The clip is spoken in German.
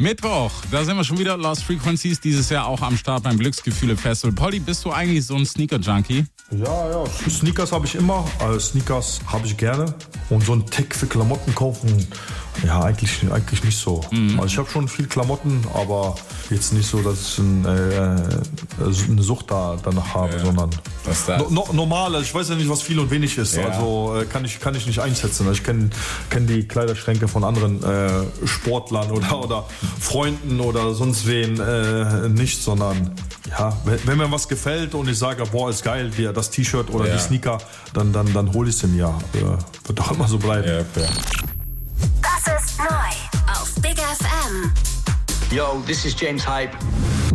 Mittwoch, da sind wir schon wieder. Lost Frequencies, dieses Jahr auch am Start beim Glücksgefühle Festival. Polly, bist du eigentlich so ein Sneaker-Junkie? Ja, Sneakers habe ich immer. Sneakers habe ich gerne. Und so ein Tick für Klamotten kaufen, ja, eigentlich nicht so. Also ich habe schon viel Klamotten, aber jetzt nicht so, dass ich eine Sucht danach habe, sondern normal. Also ich weiß ja nicht, was viel und wenig ist. Ja. Also kann ich nicht einschätzen. Also ich kenne die Kleiderschränke von anderen Sportlern oder Freunden oder sonst wen nicht, sondern ja, wenn mir was gefällt und ich sage, boah, ist geil, das T-Shirt oder die Sneaker, dann hole ich es mir. Wird doch immer so bleiben. Ja, fair. Das ist neu auf Big FM. Yo, this is James Hype.